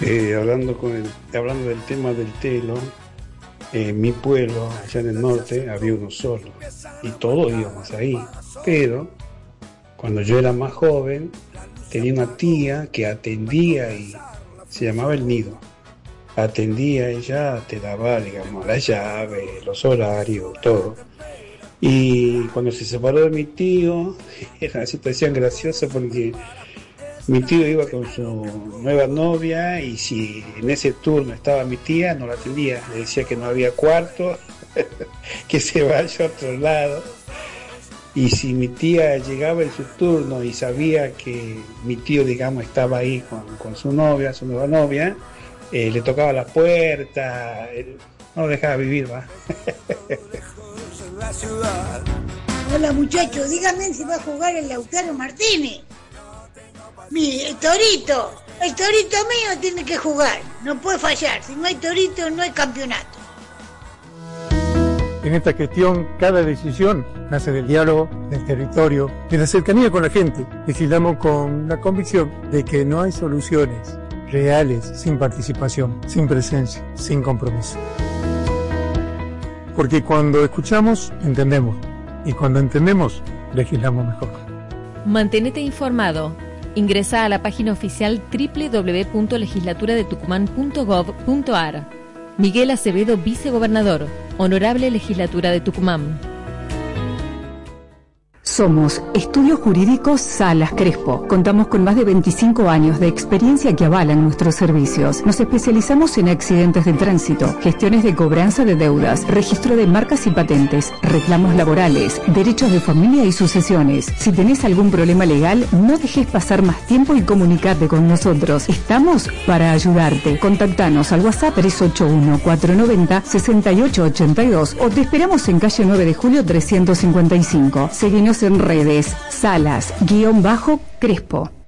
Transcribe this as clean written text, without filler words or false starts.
Hablando del tema del telo, en mi pueblo, allá en el norte, había uno solo y todos íbamos ahí. Pero cuando yo era más joven, tenía una tía que atendía y se llamaba El Nido. Atendía, ella te daba, digamos, la llave, los horarios, todo. Y cuando se separó de mi tío, era una situación graciosa porque mi tío iba con su nueva novia y si en ese turno estaba mi tía, no la atendía. Le decía que no había cuarto, que se vaya a otro lado. Y si mi tía llegaba en su turno y sabía que mi tío, digamos, estaba ahí con su novia, su nueva novia, le tocaba la puerta, no lo dejaba vivir, va. Hola muchachos, díganme si va a jugar el Lautaro Martínez. El torito mío tiene que jugar, no puede fallar, si no hay torito no hay campeonato. En esta gestión, cada decisión nace del diálogo, del territorio, de la cercanía con la gente. Legislamos con la convicción de que no hay soluciones reales sin participación, sin presencia, sin compromiso. Porque cuando escuchamos, entendemos. Y cuando entendemos, legislamos mejor. Mantenete informado. Ingresa a la página oficial www.legislaturadetucumán.gov.ar. Miguel Acevedo, vicegobernador. Honorable Legislatura de Tucumán. Somos Estudios Jurídicos Salas Crespo. Contamos con más de 25 años de experiencia que avalan nuestros servicios. Nos especializamos en accidentes de tránsito, gestiones de cobranza de deudas, registro de marcas y patentes, reclamos laborales, derechos de familia y sucesiones. Si tenés algún problema legal, no dejes pasar más tiempo y comunicate con nosotros. Estamos para ayudarte. Contactanos al WhatsApp 381-490-6882 o te esperamos en calle 9 de Julio 355. Seguinos en redes, Salas-Crespo.